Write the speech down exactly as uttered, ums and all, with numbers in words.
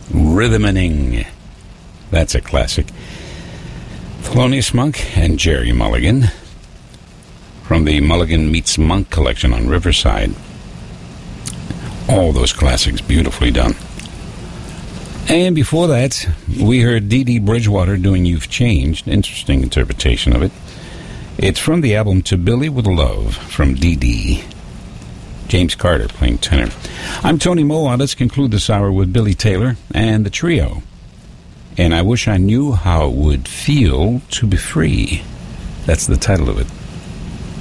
Rhythmaning. That's a classic. Thelonious Monk and Jerry Mulligan from the Mulligan Meets Monk collection on Riverside. All those classics beautifully done. And before that, we heard Dee Dee Bridgewater doing You've Changed. Interesting interpretation of it. It's from the album To Billy With Love from Dee Dee. James Carter playing tenor. I'm Tony Moa. Let's conclude this hour with Billy Taylor and the trio. And I Wish I Knew How It Would Feel to Be Free. That's the title of it.